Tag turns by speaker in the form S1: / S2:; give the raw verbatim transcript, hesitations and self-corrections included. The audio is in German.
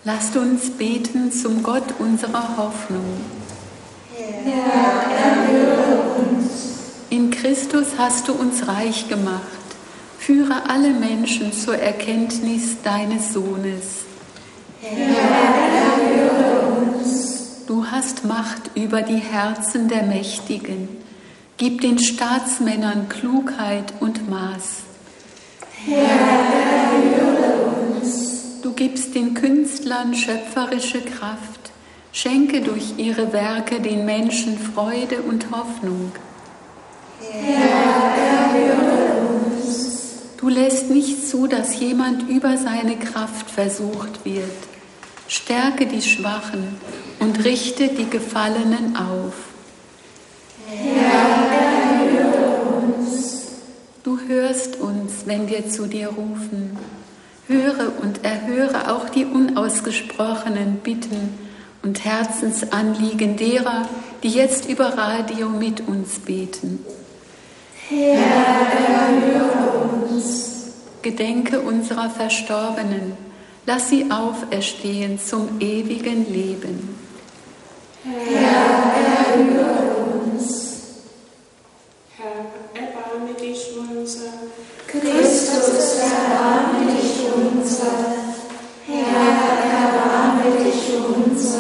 S1: Lasst uns beten zum Gott unserer Hoffnung.
S2: Herr, erhöre uns.
S1: In Christus hast du uns reich gemacht. Führe alle Menschen zur Erkenntnis deines Sohnes.
S2: Herr, erhöre uns.
S1: Du hast Macht über die Herzen der Mächtigen. Gib den Staatsmännern Klugheit und Maß.
S2: Herr, erhöre uns.
S1: Du gibst den Künstlern schöpferische Kraft. Schenke durch ihre Werke den Menschen Freude und Hoffnung.
S2: Herr, erhöre uns.
S1: Du lässt nicht zu, dass jemand über seine Kraft versucht wird. Stärke die Schwachen und richte die Gefallenen auf.
S2: Herr, erhöre uns.
S1: Du hörst uns, wenn wir zu dir rufen. Höre und erhöre auch die unausgesprochenen Bitten und Herzensanliegen derer, die jetzt über Radio mit uns beten.
S2: Herr, erhöre uns.
S1: Gedenke unserer Verstorbenen, lass sie auferstehen zum ewigen Leben.
S2: Herr, erhöre uns.
S3: Herr, erbarme dich unser.
S2: Christus, erbarme dich unser. Herr, erbarme dich unser.